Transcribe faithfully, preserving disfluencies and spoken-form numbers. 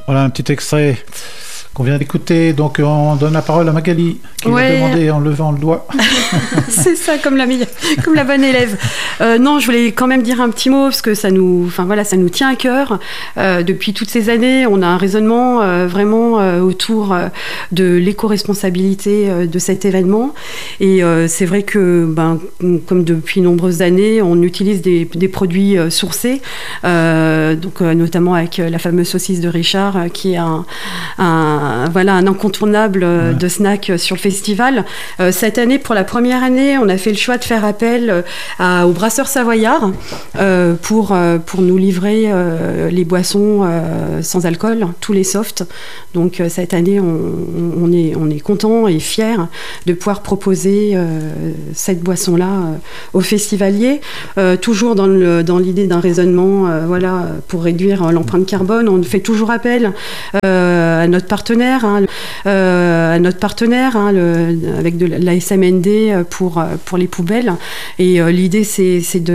Voilà un petit extrait qu'on vient d'écouter. Donc on donne la parole à Magali qui ouais. va demander en levant le doigt. C'est ça, comme la meilleure, comme la bonne élève. Euh, non, je voulais quand même dire un petit mot parce que ça nous, enfin voilà, ça nous tient à cœur. Euh, depuis toutes ces années, on a un raisonnement euh, vraiment euh, autour euh, de l'éco-responsabilité euh, de cet événement. Et euh, c'est vrai que, ben, comme depuis nombreuses années, on utilise des, des produits euh, sourcés, euh, donc euh, notamment avec la fameuse saucisse de Richard, euh, qui est un, un Un, voilà, un incontournable ouais. de snack sur le festival. Euh, cette année, pour la première année, on a fait le choix de faire appel à, au brasseur savoyard euh, pour, euh, pour nous livrer euh, les boissons euh, sans alcool, tous les softs. Donc euh, cette année, on, on est, on est content et fier de pouvoir proposer euh, cette boisson-là euh, aux festivaliers. Euh, toujours dans, le, dans l'idée d'un raisonnement euh, voilà, pour réduire l'empreinte carbone, on fait toujours appel euh, à notre partenaire Hein, euh, à notre partenaire hein, le, avec de la S M N D pour, pour les poubelles. Et euh, l'idée, c'est, c'est de